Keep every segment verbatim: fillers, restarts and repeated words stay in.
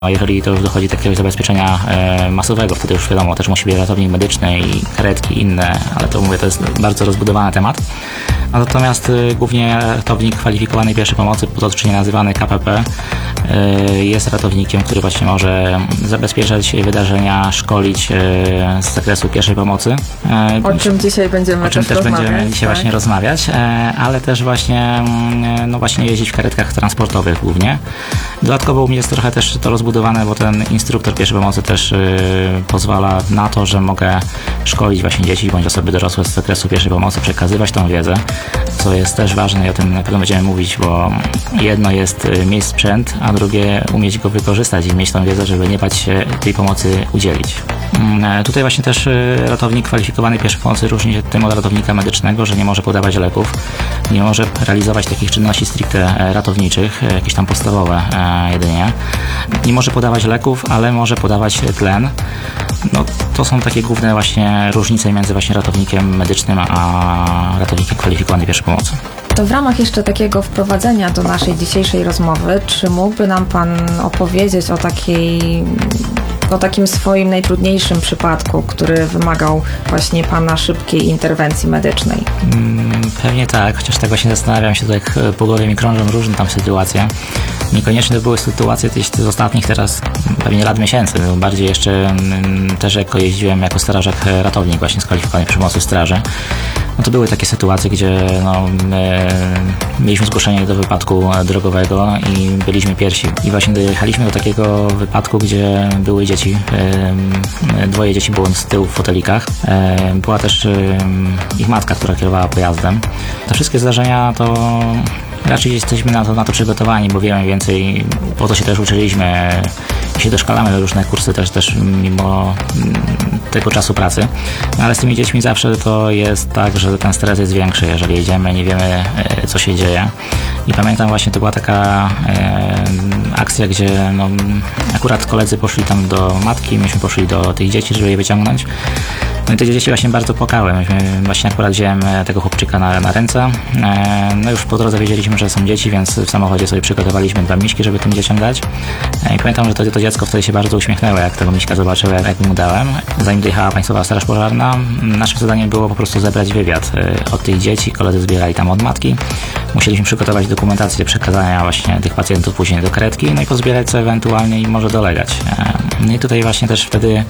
A jeżeli to już dochodzi do takiego zabezpieczenia e, masowego, wtedy już wiadomo, też musi być ratownik medyczny i karetki inne, ale to mówię, to jest bardzo rozbudowany temat. Natomiast y, głównie ratownik kwalifikowany pierwszej pomocy, potocznie nazywany K P P, y, jest ratownikiem, który właśnie może zabezpieczać wydarzenia, szkolić y, z zakresu pierwszej pomocy. Y, o czym dzisiaj będziemy O czym też, też będziemy dzisiaj tak. właśnie rozmawiać, y, ale też właśnie, y, no właśnie jeździć w karetkach transportowych głównie. Dodatkowo u mnie jest trochę też to rozbudowane, bo ten instruktor pierwszej pomocy też y, pozwala na to, że mogę szkolić właśnie dzieci bądź osoby dorosłe z zakresu pierwszej pomocy, przekazywać tą wiedzę, co jest też ważne i o tym na pewno będziemy mówić, bo jedno jest mieć sprzęt, a drugie umieć go wykorzystać i mieć tą wiedzę, żeby nie bać się tej pomocy udzielić. Tutaj właśnie też ratownik kwalifikowany pierwszej pomocy różni się tym od ratownika medycznego, że nie może podawać leków, nie może realizować takich czynności stricte ratowniczych, jakieś tam podstawowe jedynie. Nie może podawać leków, ale może podawać tlen. No, to są takie główne właśnie różnice między właśnie ratownikiem medycznym a ratownikiem kwalifikowanej pierwszej pomocy. To w ramach jeszcze takiego wprowadzenia do naszej dzisiejszej rozmowy, czy mógłby nam Pan opowiedzieć o takiej, o takim swoim najtrudniejszym przypadku, który wymagał właśnie Pana szybkiej interwencji medycznej? Pewnie tak, chociaż tak właśnie zastanawiam się, tak po głowie mi krążą różne tam sytuacje. Niekoniecznie to były sytuacje z ostatnich teraz pewnie lat miesięcy, bardziej jeszcze też jako jeździłem jako strażak ratownik właśnie skwalifikowany przy pomocy straży. No to były takie sytuacje, gdzie no, mieliśmy zgłoszenie do wypadku drogowego i byliśmy pierwsi. I właśnie dojechaliśmy do takiego wypadku, gdzie były dzieci, dwoje dzieci było z tyłu w fotelikach. Była też ich matka, która kierowała pojazdem. Te wszystkie zdarzenia to raczej jesteśmy na to, na to przygotowani, bo wiemy więcej, po to się też uczyliśmy, się doszkalamy różne kursy też, też mimo tego czasu pracy. No, ale z tymi dziećmi zawsze to jest tak, że ten stres jest większy, jeżeli jedziemy, nie wiemy, co się dzieje. I pamiętam właśnie, to była taka e, akcja, gdzie no, akurat koledzy poszli tam do matki, myśmy poszli do tych dzieci, żeby je wyciągnąć. No i te dzieci właśnie bardzo płakały. Myśmy właśnie akurat wziąłem tego chłopczyka na, na ręce. E, no już po drodze wiedzieliśmy, że są dzieci, więc w samochodzie sobie przygotowaliśmy dwa miśki, żeby tym dzieciom dać. E, I pamiętam, że to, to dziecko wtedy się bardzo uśmiechnęło, jak tego miśka zobaczyło, jak, jak mu dałem. Zanim dojechała Państwowa Straż Pożarna, naszym zadaniem było po prostu zebrać wywiad e, od tych dzieci. Koledzy zbierali tam od matki. Musieliśmy przygotować dokumentację przekazania właśnie tych pacjentów później do karetki, no i pozbierać co ewentualnie im może dolegać. E, no i tutaj właśnie też wtedy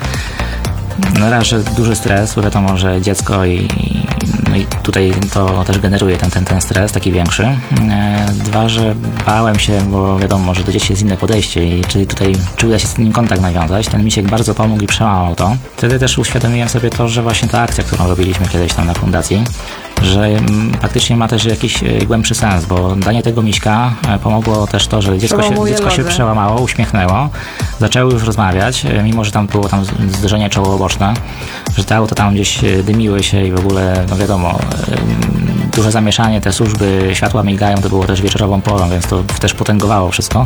no raz, że duży stres, bo wiadomo, że dziecko i, no i tutaj to też generuje ten, ten, ten stres taki większy. E, dwa, że bałem się, bo wiadomo, że do dzieci jest inne podejście i czyli tutaj czy uda się z nim kontakt nawiązać. Ten misiek bardzo pomógł i przełamał to. Wtedy też uświadomiłem sobie to, że właśnie ta akcja, którą robiliśmy kiedyś tam na fundacji, że faktycznie ma też jakiś głębszy sens, bo danie tego miśka pomogło też to, że dziecko się, dziecko się przełamało, uśmiechnęło, zaczęły już rozmawiać, mimo że tam było tam zderzenie czoło-boczne, że te auta tam gdzieś dymiły się i w ogóle, no wiadomo, duże zamieszanie, te służby, światła migają, to było też wieczorową porą, więc to też potęgowało wszystko.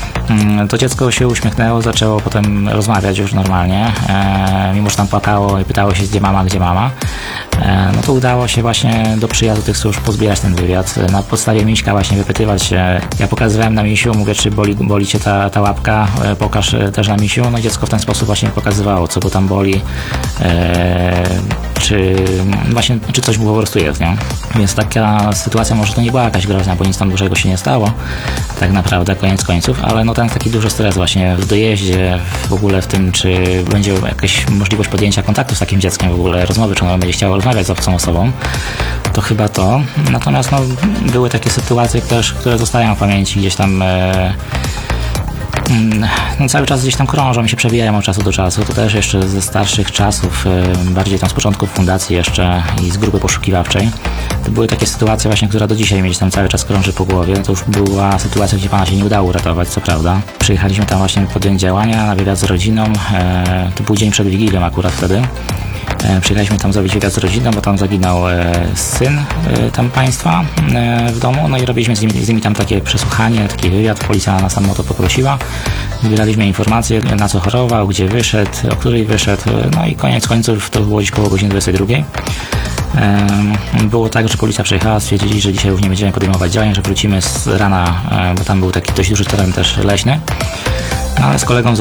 To dziecko się uśmiechnęło, zaczęło potem rozmawiać już normalnie, e, mimo że tam płakało i pytało się, gdzie mama, gdzie mama. E, no to udało się właśnie do przyjazdu tych służb pozbierać ten wywiad. Na podstawie miśka właśnie wypytywać się. Ja pokazywałem na misiu, mówię, czy boli, boli cię ta, ta łapka, e, pokaż też na misiu. No i dziecko w ten sposób właśnie pokazywało, co go tam boli, e, czy właśnie, czy coś mu po prostu jest, nie? Więc taka sytuacja, może to nie była jakaś groźna, bo nic tam dużego się nie stało, tak naprawdę, koniec końców, ale no ten taki duży stres właśnie w dojeździe, w ogóle w tym, czy będzie jakaś możliwość podjęcia kontaktu z takim dzieckiem, w ogóle rozmowy, czy ono będzie chciało rozmawiać z obcą osobą, to chyba to. Natomiast no, były takie sytuacje też, które zostają w pamięci gdzieś tam e, no, cały czas gdzieś tam krążą i się przewijają od czasu do czasu. To też jeszcze ze starszych czasów, bardziej tam z początków fundacji jeszcze i z grupy poszukiwawczej. To były takie sytuacje właśnie, która do dzisiaj gdzieś tam cały czas krąży po głowie. To już była sytuacja, gdzie pana się nie udało uratować, co prawda. Przyjechaliśmy tam właśnie podjąć działania na wywiad z rodziną. To był dzień przed Wigilią akurat wtedy. Przyjechaliśmy tam zrobić wywiad z rodziną, bo tam zaginął e, syn e, tam państwa e, w domu, no i robiliśmy z nimi, z nimi tam takie przesłuchanie, taki wywiad, policja nas tam o to poprosiła. Zbieraliśmy informacje, na co chorował, gdzie wyszedł, o której wyszedł, no i koniec końców to było gdzieś koło godziny dwudziestej drugiej. Było tak, że policja przyjechała, stwierdzili, że dzisiaj już nie będziemy podejmować działań, że wrócimy z rana, bo tam był taki dość duży teren też leśny. No, ale z kolegą